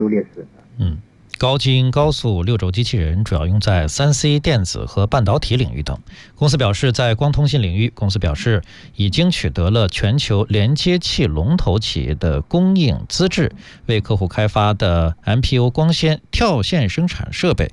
优劣势。 高精高速6轴机器人主要用在3C 电子和半导体领域等。公司表示，在光通信领域，公司表示已经取得了全球连接器龙头企业的供应资质，为客户开发的 MPO 光纤跳线生产设备